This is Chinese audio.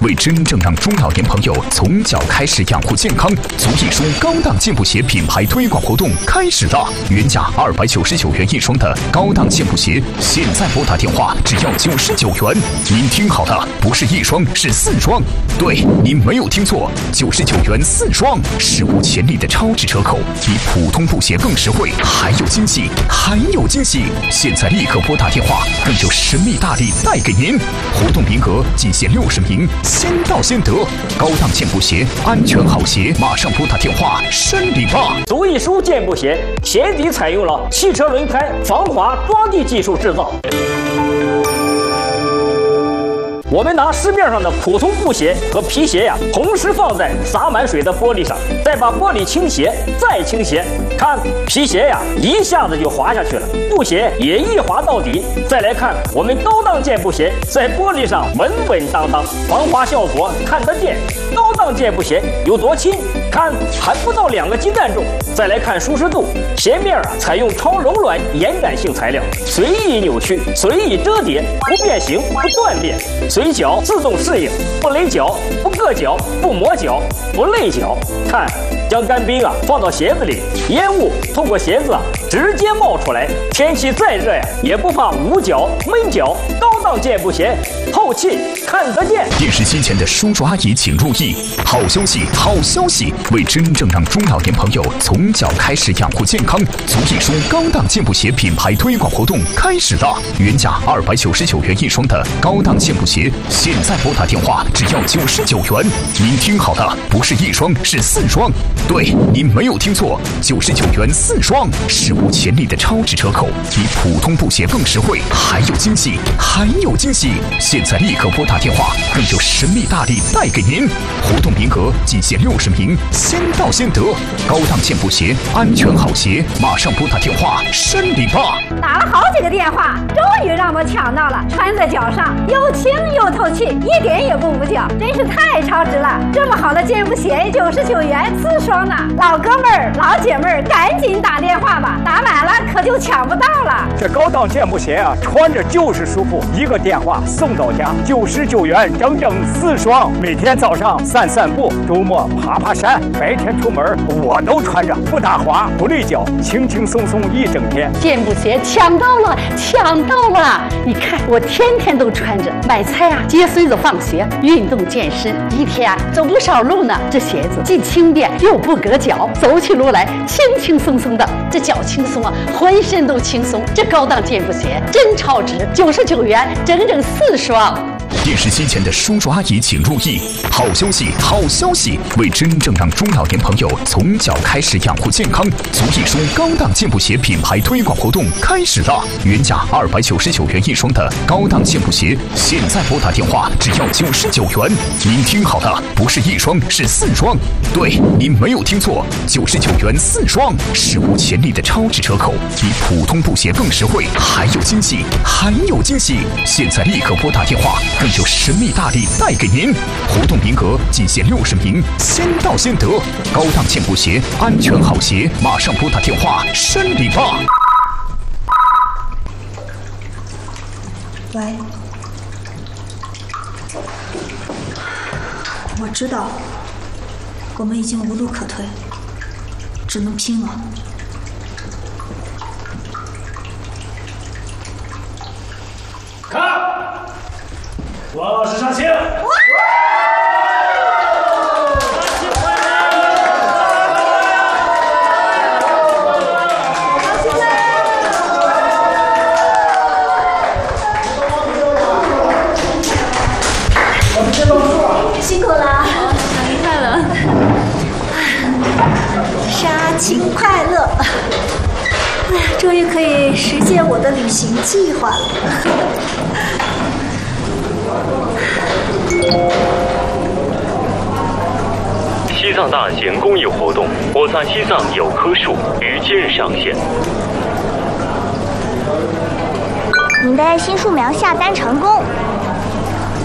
为真正让中老年朋友从脚开始养护健康，足一双高档健步鞋品牌推广活动开始了。原价299元一双的高档健步鞋，现在拨打电话只要99元。您听好了，不是一双，是4双。对，您没有听错，99元4双，史无前例的超值折扣，比普通布鞋更实惠，还有惊喜，还有惊喜！现在立刻拨打电话，更有神秘大礼带给您。活动名额仅限60名，先到先得。高档健步鞋，安全好鞋，马上拨打电话申领吧！ 足一舒健步鞋，鞋底采用了汽车轮胎防滑抓地技术制造。我们拿市面上的普通布鞋和皮鞋呀，同时放在洒满水的玻璃上，再把玻璃倾斜，再倾斜，看皮鞋呀，一下子就滑下去了，布鞋也一滑到底。再来看我们高档健步鞋，在玻璃上稳稳当当，防滑效果看得见。高档健步鞋有多轻？看还不到2个鸡蛋重。再来看舒适度，鞋面啊采用超柔软延展性材料，随意扭曲，随意折叠，不变形，不断裂。随脚自动适应，不勒脚，不硌脚，不磨脚，不累脚。看，将干冰啊放到鞋子里，烟雾透过鞋子啊直接冒出来。天气再热呀，也不怕捂脚闷脚。高档健步鞋，透气看得见。 电视机前的叔叔阿姨请注意，好消息，好消息！为真正让中老年朋友从脚开始养护健康，足一舒高档健步鞋品牌推广活动开始了。原价299元一双的高档健步鞋，现在拨打电话只要99元。您听好了，不是一双，是4双。对，您没有听错，99元4双，史无前例的超值折扣，比普通布鞋更实惠，还有惊喜，还有惊喜！现在立刻拨打电话，更有神秘大礼带给您。活动名额仅限60名，先到先得。高档健步鞋，安全好鞋，马上拨打电话申领吧！ 打了好几个电话，终于让我抢到了，穿在脚上又轻又透气，一点也不捂脚，真是太超值了！这么好的健步鞋，99元4双呢！老哥们儿、老姐妹儿，赶紧打电话吧，打满了可就抢不到了。 这高档健步鞋啊，穿着就是舒服，一个电话送到家，99元整整4双。每天早上散散步，周末爬爬山，白天出门我都穿着，不打滑，不累脚，轻轻松松一整天。 健步鞋抢到了，抢到了！你看我天天都穿着，买菜啊，接孙子放学，运动健身，一天啊走不少路呢。这鞋子既轻便又不硌脚，走起路来轻轻松松的，这脚轻松啊，浑身都轻松。这高档健步鞋真超值，99元整整4双。 电视机前的叔叔阿姨请注意，好消息，好消息！为真正让中老年朋友从脚开始养护健康，足一舒高档健步鞋品牌推广活动开始了。原价299元一双的高档健步鞋，现在拨打电话只要99元。您听好了，不是一双，是4双。对，您没有听错，99元4双，史无前例的超值折扣，比普通布鞋更实惠，还有惊喜，还有惊喜！现在立刻拨打电话，更有神秘大礼带给您。活动名额仅限60名，先到先得。高档健步鞋，安全好鞋，马上拨打电话申领吧！ 喂，我知道，我们已经无路可退，只能拼了。 看，我是尚卿。 辛苦了， 生日快乐！ 杀青快乐！哎呀，终于可以实现我的旅行计划了。 西藏大型公益活动“我在西藏有棵树”于今日上线。 您的新树苗下单成功，